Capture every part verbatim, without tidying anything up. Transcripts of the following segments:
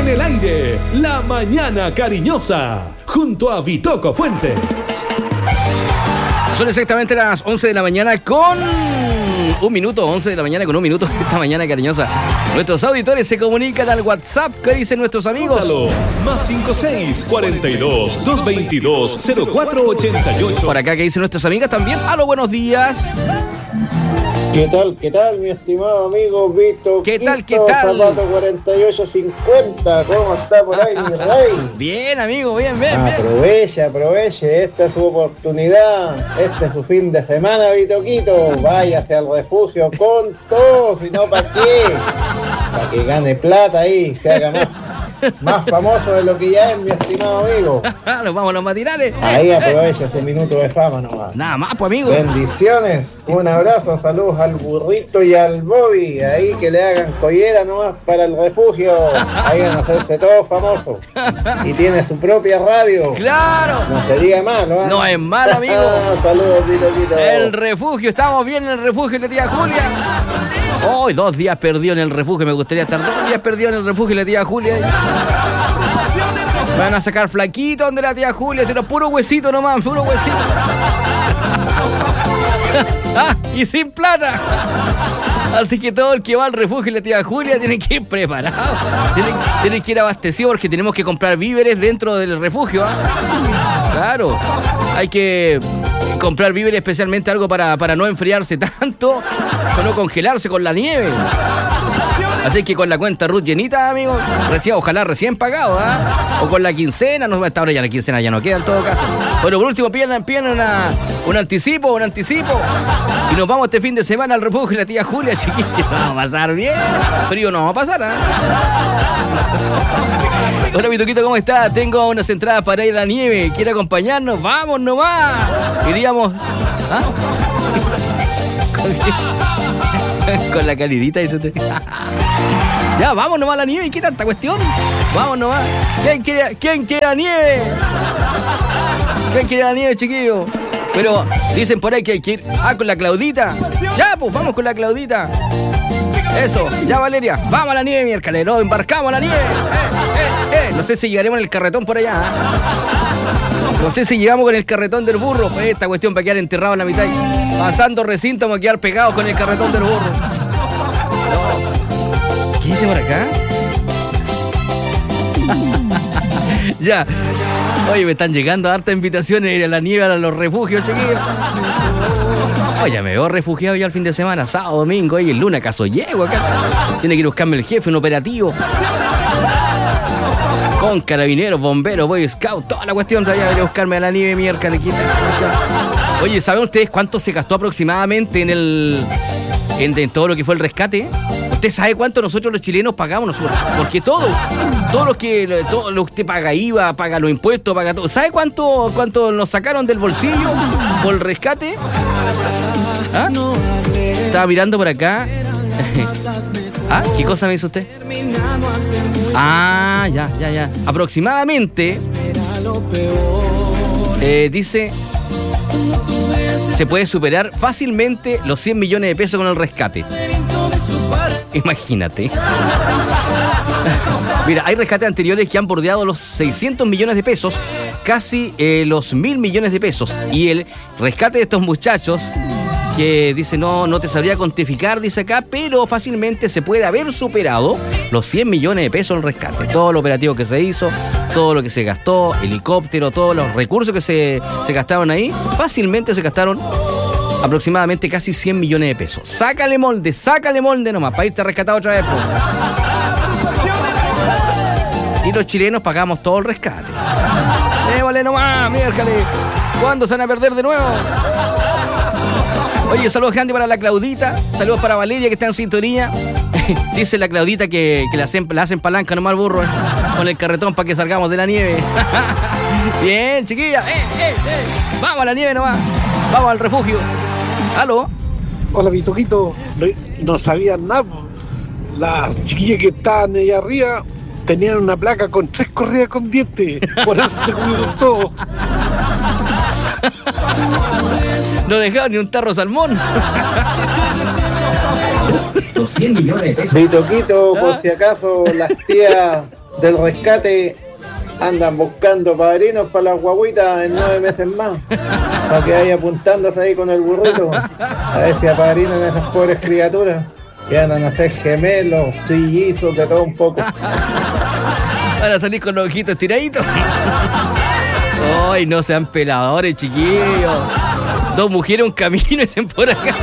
En el aire, La Mañana Cariñosa, junto a Vitoco Fuentes. Son exactamente las once de la mañana con un minuto, once de la mañana con un minuto, esta Mañana Cariñosa. Nuestros auditores se comunican al WhatsApp. ¿Qué dicen nuestros amigos? Póngalo, más cinco seis, cuarenta y dos, doscientos veintidós, cero cuatro ochenta y ocho. Por acá, ¿qué dicen nuestras amigas también? ¡Aló, buenos días! ¿Qué tal, qué tal, mi estimado amigo Vito? ¿Qué tal, qué Quito, tal? Zapato cuarenta y ocho cincuenta, ¿cómo está por ahí, mi rey? Bien, amigo, bien, bien, bien. Aproveche, aproveche, esta es su oportunidad, este es su fin de semana, Vitoquito. Váyase al refugio con todo, si no, ¿para qué? Para que gane plata ahí, se haga más, más famoso de lo que ya es, mi estimado amigo. Nos vamos a los matinales. Ahí aprovecha su minuto de fama nomás. Nada más, pues, amigo. Bendiciones, un abrazo, saludos al burrito y al Bobby, ahí que le hagan collera nomás para el refugio, ahí van a hacerse todos famosos. Y tiene su propia radio. ¡Claro! No se diga malo, ¿eh? No es malo, amigo. Saludos, Vito. El refugio, estamos bien en el refugio, la tía Julia. Hoy, oh, dos días perdido en el refugio, me gustaría estar dos días perdido en el refugio, la tía Julia. Van a sacar flaquito donde la tía Julia, pero puro huesito nomás, puro huesito. Ah, y sin plata. Así que todo el que va al refugio y la tía Julia tiene que ir preparado. Tienen, tienen que ir abastecido porque tenemos que comprar víveres dentro del refugio. ¿eh? Claro, hay que comprar víveres, especialmente algo para, para no enfriarse tanto, o no congelarse con la nieve. Así que con la cuenta Ruth llenita, amigo, recién, ojalá recién pagado, ¿ah? ¿eh? O con la quincena, no, hasta ahora ya la quincena ya no queda en todo caso. Bueno, por último, piden, piden una, un anticipo, un anticipo. Y nos vamos este fin de semana al refugio y la tía Julia, chiquillos. Vamos a pasar bien. Frío no vamos a pasar, ¿ah? ¿eh? Hola, Vitoquito, ¿cómo estás? Tengo unas entradas para ir a la nieve. ¿Quiere acompañarnos? ¡Vamos nomás! Iríamos... ¿Ah? Con la calidita, dice usted. Ya, vamos nomás a la nieve. ¿Y qué tanta cuestión? Vamos nomás. ¿Quién quiere, quién quiere la nieve? ¿Quién quiere la nieve, chiquillo? Pero dicen por ahí que hay que ir. Ah, con la Claudita. Ya, pues vamos con la Claudita. Eso, ya, Valeria. Vamos a la nieve, miércoles. No, embarcamos a la nieve. Eh, eh, eh. No sé si llegaremos en el carretón por allá. ¿eh? No sé si llegamos con el carretón del burro. Pues esta cuestión para quedar enterrado en la mitad. Pasando recinto, vamos a quedar pegados con el carretón del burro. ¿Qué dice por acá? Ya. Oye, me están llegando hartas invitaciones a ir a la nieve, a los refugios, chiquillos. Oye, me veo refugiado ya el fin de semana, sábado, domingo, y el lunes acaso llego acá. Tiene que ir a buscarme el jefe, un operativo. Con carabineros, bomberos, boy scout, toda la cuestión. Voy a ir a buscarme a la nieve miércoles. Oye, ¿saben ustedes cuánto se gastó aproximadamente en el en, en todo lo que fue el rescate? ¿Usted sabe cuánto nosotros los chilenos pagamos nosotros? Porque todo, todo lo que todo lo que usted paga I V A, paga los impuestos, paga todo. ¿Sabe cuánto cuánto nos sacaron del bolsillo por el rescate? ¿Ah? Estaba mirando por acá. ¿Ah? ¿Qué cosa me hizo usted? Ah, ya, ya, ya. Aproximadamente eh, dice se puede superar fácilmente los cien millones de pesos con el rescate. Imagínate. Mira, hay rescates anteriores que han bordeado los seiscientos millones de pesos, casi eh, los mil millones de pesos. Y el rescate de estos muchachos, que dice, no, no te sabría cuantificar, dice acá, pero fácilmente se puede haber superado los cien millones de pesos en el rescate. Todo lo operativo que se hizo, todo lo que se gastó, helicóptero, todos los recursos que se, se gastaron ahí, fácilmente se gastaron aproximadamente casi cien millones de pesos. Sácale molde, sácale molde nomás, para irte a rescatar otra vez. Pues. Y los chilenos pagamos todo el rescate. Déjale nomás, miércoles. ¿Cuándo se van a perder de nuevo? Oye, saludos grandes para la Claudita, saludos para Valeria que está en sintonía. Dice la Claudita que, que le, hacen, le hacen palanca nomás al burro, ¿eh? Con el carretón para que salgamos de la nieve. Bien, chiquilla. Eh, eh, eh. Vamos a la nieve nomás. Vamos al refugio. ¿Aló? Hola, Vitoquito. No, no sabían nada. Las chiquillas que estaban allá arriba tenían una placa con tres corridas con dientes. Por eso se comieron todo. No dejaron ni un tarro salmón. Vitoquito, por si acaso las tías del rescate andan buscando padrinos para las guaguitas en nueve meses más. Para que vaya apuntándose ahí con el burrito. A ver si apadrinan a esas pobres criaturas. Que andan a ser gemelos, trillizos, de todo un poco. Van a salir con los ojitos tiraditos. Ay, no sean peladores, chiquillos. Dos mujeres, un camino, dicen por acá.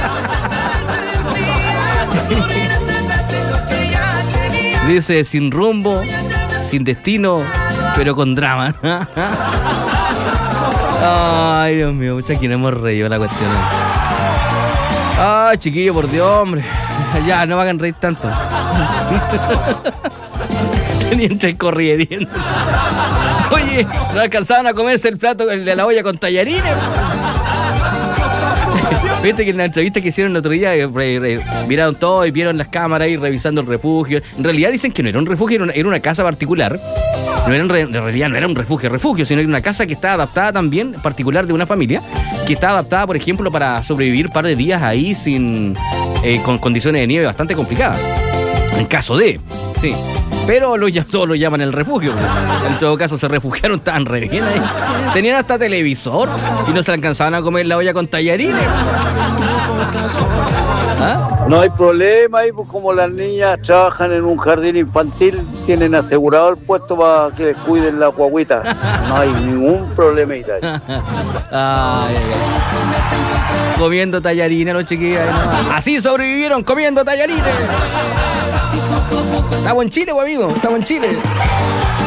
Dice, sin rumbo, sin destino, pero con drama. Ay, Dios mío, mucha quien hemos reído la cuestión. Ay, chiquillo, por Dios, hombre. Ya, no me hagan reír tanto. Tenían tres corrientes. Oye, no alcanzaban a comerse el plato de la olla con tallarines. Viste que en la entrevista que hicieron el otro día re, re, miraron todo y vieron las cámaras ahí revisando el refugio. En realidad dicen que no era un refugio, era una, era una casa particular. No era en, re, en realidad no era un refugio, refugio, sino era una casa que estaba adaptada también, particular de una familia, que estaba adaptada, por ejemplo, para sobrevivir un par de días ahí sin eh, con condiciones de nieve bastante complicadas. En caso de, sí. Pero lo, todos lo llaman el refugio. En todo caso, se refugiaron tan re bien ahí. Tenían hasta televisor y no se alcanzaban a comer la olla con tallarines. ¿Ah? No hay problema ahí, pues como las niñas trabajan en un jardín infantil, tienen asegurado el puesto para que les cuiden la guaguita. No hay ningún problema y tal. Ay, ay, ay. Comiendo tallarines los chiquillos. ¿No? Así sobrevivieron comiendo tallarines. Estamos en Chile, pues, amigo. Estamos en Chile.